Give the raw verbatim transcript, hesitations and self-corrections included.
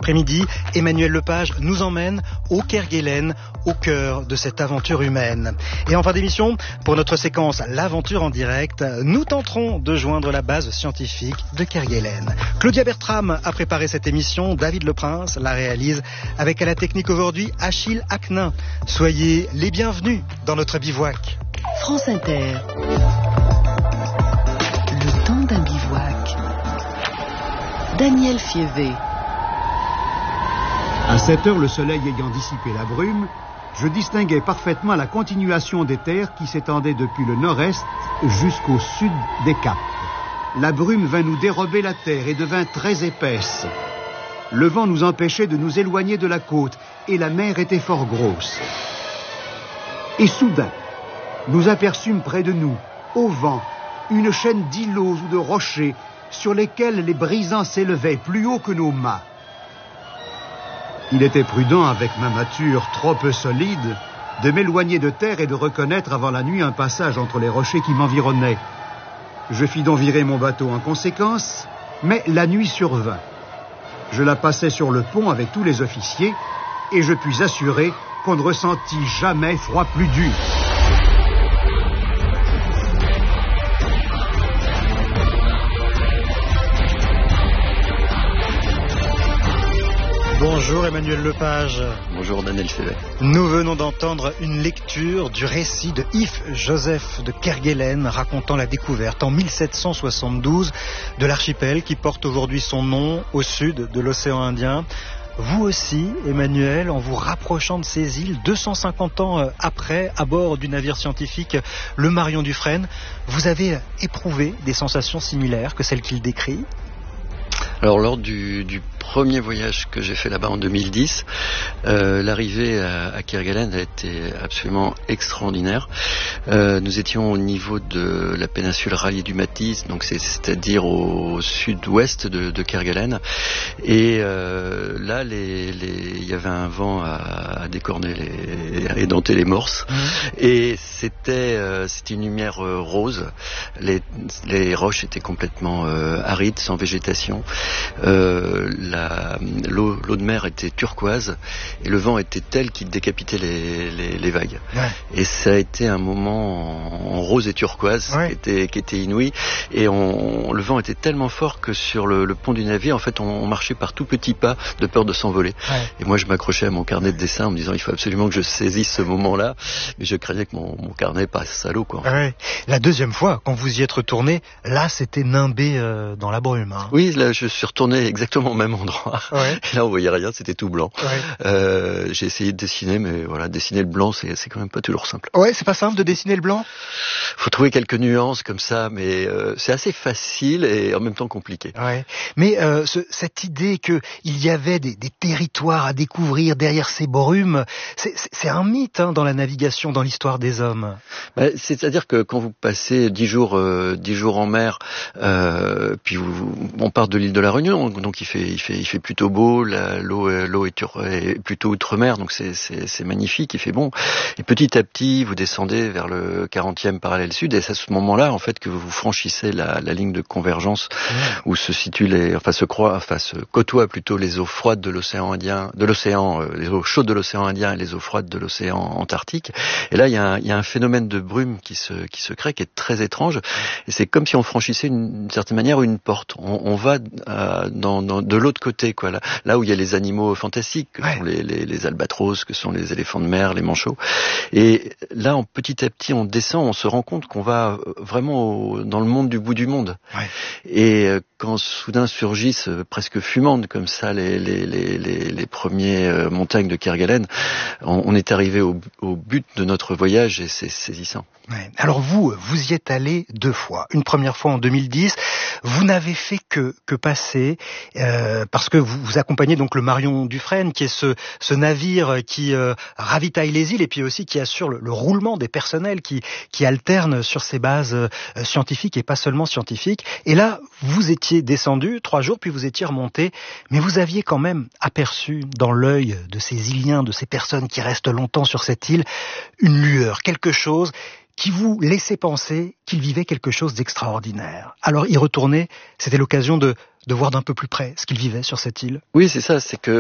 après-midi, Emmanuel Lepage nous emmène au Kerguelen, au cœur de cette aventure humaine. Et en fin d'émission, pour notre séquence L'aventure en direct, nous tenterons de joindre la base scientifique de Kerguelen. Claudia Bertram a préparé cette émission, David Leprince la réalise avec à la technique aujourd'hui Achille Aknin. Soyez les bienvenus dans notre bivouac. France Inter. Le temps d'un bivouac. Daniel Fievé. À sept heures, le soleil ayant dissipé la brume, je distinguais parfaitement la continuation des terres qui s'étendaient depuis le nord-est jusqu'au sud des caps. La brume vint nous dérober la terre et devint très épaisse. Le vent nous empêchait de nous éloigner de la côte et la mer était fort grosse. Et soudain, nous aperçûmes près de nous, au vent, une chaîne d'îlots ou de rochers sur lesquels les brisants s'élevaient plus haut que nos mâts. Il était prudent, avec ma mâture trop peu solide, de m'éloigner de terre et de reconnaître avant la nuit un passage entre les rochers qui m'environnaient. Je fis donc virer mon bateau en conséquence, mais la nuit survint. Je la passai sur le pont avec tous les officiers et je puis assurer qu'on ne ressentit jamais froid plus dur. Bonjour Emmanuel Lepage. Bonjour Daniel Fievé. Nous venons d'entendre une lecture du récit de Yves Joseph de Kerguelen racontant la découverte en mille sept cent soixante-douze de l'archipel qui porte aujourd'hui son nom au sud de l'océan Indien. Vous aussi, Emmanuel, en vous rapprochant de ces îles deux cent cinquante ans après, à bord du navire scientifique le Marion Dufresne, vous avez éprouvé des sensations similaires que celles qu'il décrit ? Alors lors du, du premier voyage que j'ai fait là-bas en deux mille dix, euh, l'arrivée à, à Kerguelen a été absolument extraordinaire. Euh, nous étions au niveau de la péninsule ralliée du Mathis, donc c'est, c'est-à-dire au sud-ouest de, de Kerguelen. Et euh, là, les, les, il y avait un vent à, à décorner les, à édenter les morses. Mmh. Et c'était, euh, c'était une lumière euh, rose. Les, les roches étaient complètement euh, arides, sans végétation. Euh, la, l'eau, l'eau de mer était turquoise et le vent était tel qu'il décapitait les, les, les vagues. Ouais. Et ça a été un moment en, en rose et turquoise ouais. qui, était, qui était inouï. Et on, le vent était tellement fort que sur le, le pont du navire, en fait, on, on marchait par tout petits pas de peur de s'envoler. Ouais. Et moi, je m'accrochais à mon carnet de dessin en me disant il faut absolument que je saisisse ce moment-là. Mais je craignais que mon, mon carnet passe à l'eau, quoi. Ouais. La deuxième fois, quand vous y êtes retourné, là, c'était nimbé euh, dans la brume. Hein. Oui, là, je suis retourné exactement au même endroit. Ouais. Et là, on voyait rien, c'était tout blanc. Ouais. Euh, j'ai essayé de dessiner, mais voilà, dessiner le blanc, c'est, c'est quand même pas toujours simple. Ouais, c'est pas simple de dessiner le blanc. Faut trouver quelques nuances comme ça, mais euh, c'est assez facile et en même temps compliqué. Ouais. Mais euh, ce, cette idée que il y avait des, des territoires à découvrir derrière ces brumes, c'est, c'est, c'est un mythe hein, dans la navigation, dans l'histoire des hommes. Bah, c'est-à-dire que quand vous passez dix jours, euh, dix jours en mer, euh, puis vous, vous, on part de l'île de la Réunion, donc il fait, il fait, il fait plutôt beau, la, l'eau, l'eau est, est plutôt outre-mer, donc c'est, c'est, c'est magnifique, il fait bon. Et petit à petit, vous descendez vers le quarantième parallèle sud, et c'est à ce moment-là, en fait, que vous franchissez la, la ligne de convergence mmh. où se situent les, enfin, se croient, enfin, se côtoient plutôt les eaux froides de l'océan Indien, de l'océan, euh, les eaux chaudes de l'océan Indien et les eaux froides de l'océan Antarctique. Et là, il y a un, il y a un phénomène de brume qui se, qui se crée, qui est très étrange. Et c'est comme si on franchissait une, d'une certaine manière une porte. On, on va euh, dans, dans, de l'autre côté, quoi. Là, là où il y a les animaux fantastiques, que ouais. sont les, les, les albatros, que sont les éléphants de mer, les manchots. Et là, en petit à petit, on descend, on se rend compte qu'on va vraiment au, dans le monde du bout du monde. Ouais. Et quand soudain surgissent presque fumantes comme ça les, les, les, les, les premières montagnes de Kerguelen, on, on est arrivé au, au but de notre voyage et c'est saisissant. Ouais. Alors vous, vous y êtes allé deux fois. Une première fois en deux mille dix. Vous n'avez fait que que passer euh, parce que vous, vous accompagnez donc le Marion Dufresne, qui est ce ce navire qui euh, ravitaille les îles et puis aussi qui assure le, le roulement des personnels qui qui alternent sur ces bases euh, scientifiques et pas seulement scientifiques. Et là, vous étiez descendu trois jours, puis vous étiez remonté, mais vous aviez quand même aperçu dans l'œil de ces Iliens, de ces personnes qui restent longtemps sur cette île, une lueur, quelque chose qui vous laissait penser qu'ils vivaient quelque chose d'extraordinaire. Alors y retourner, c'était l'occasion de, de voir d'un peu plus près ce qu'ils vivaient sur cette île. Oui, c'est ça, c'est que